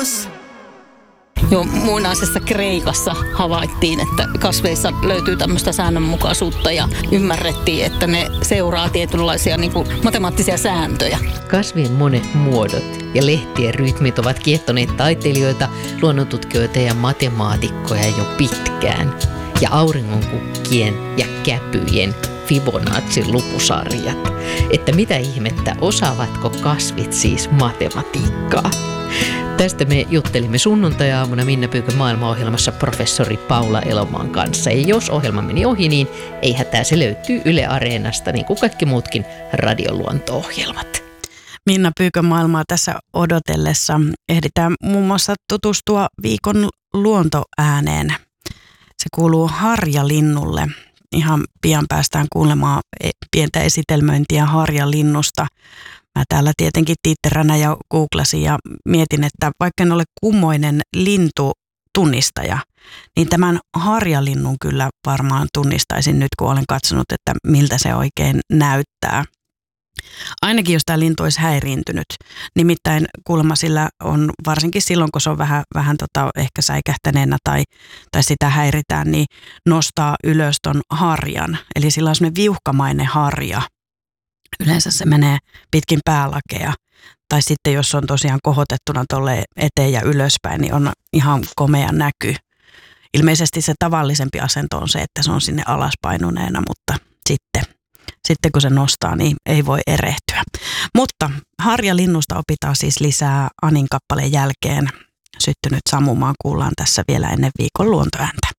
Ajatus. Jo muinaisessa Kreikassa havaittiin, että kasveissa löytyy tämmöistä säännönmukaisuutta ja ymmärrettiin, että ne seuraa tietynlaisia matemaattisia sääntöjä. Kasvien monet muodot ja lehtien rytmit ovat kiehtoneet taiteilijoita, luonnontutkijoita ja matemaatikkoja jo pitkään. Ja auringonkukkien ja käpyjen Fibonacin lupusarjat. Että mitä ihmettä, osaavatko kasvit siis matematiikkaa? Tästä me juttelimme sunnuntai-aamuna Minna Pyykön maailmaohjelmassa professori Paula Elomaan kanssa. Ja jos ohjelma meni ohi, niin ei hätää, se löytyy Yle Areenasta, niin kuin kaikki muutkin radioluonto-ohjelmat. Minna Pyykön maailmaa tässä odotellessa ehditään muun muassa tutustua viikon luontoääneen. Se kuuluu harjalinnulle. Ihan pian päästään kuulemaan pientä esitelmöintiä harjalinnusta. Mä täällä tietenkin tiitteränä ja googlasin ja mietin, että vaikka en ole kummoinen lintutunnistaja, niin tämän harjalinnun kyllä varmaan tunnistaisin nyt, kun olen katsonut, että miltä se oikein näyttää. Ainakin jos tämä lintu olisi häiriintynyt. Nimittäin kuulemma sillä on, varsinkin silloin kun se on vähän ehkä säikähtäneenä tai sitä häiritään, niin nostaa ylös ton harjan. Eli sillä on semmoinen viuhkamainen harja. Yleensä se menee pitkin päälakea. Tai sitten jos on tosiaan kohotettuna tuolle eteen ja ylöspäin, niin on ihan komea näky. Ilmeisesti se tavallisempi asento on se, että se on sinne alaspainuneena, mutta sitten kun se nostaa, niin ei voi erehtyä. Mutta harjalinnusta opitaan siis lisää Anin kappaleen jälkeen. Syttynyt sammumaan kuullaan tässä vielä ennen viikon luontoääntä.